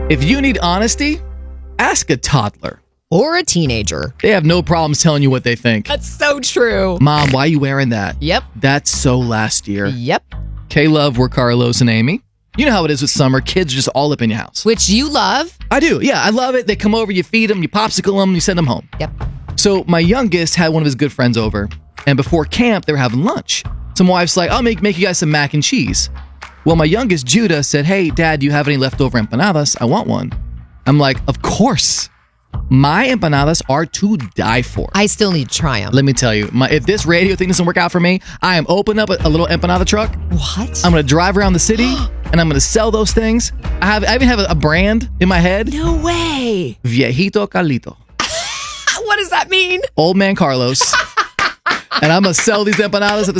If you need honesty, ask a toddler. Or a teenager. They have no problems telling you what they think. That's so true. Mom, why are you wearing that? Yep. That's so last year. Yep. K-Love, we're Carlos and Amy. You know how it is with summer. Kids are just all up in your house. Which you love. I do. Yeah, I love it. They come over, you feed them, you popsicle them, you send them home. Yep. So my youngest had one of his good friends over, and before camp, they were having lunch. So my wife's like, I'll make you guys some mac and cheese. Well, my youngest, Judah, said, hey, Dad, do you have any leftover empanadas? I want one. I'm like, of course. My empanadas are to die for. I still need to try them. Let me tell you, if this radio thing doesn't work out for me, I am opening up a little empanada truck. What? I'm going to drive around the city, and I'm going to sell those things. I even have a brand in my head. No way. Viejito Carlito. What does that mean? Old man Carlos. And I'm going to sell these empanadas at the